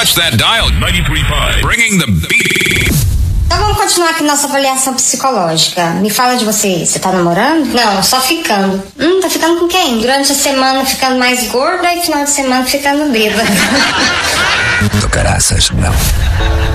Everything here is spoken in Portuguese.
touch that dial. 93.5. Bringing the beat. Então vamos continuar aqui nossa avaliação psicológica. Me fala de você. Você tá namorando? Não, só ficando. Tá ficando com quem? Durante a semana ficando mais gorda e final de semana ficando bêbada. Do caraças, não.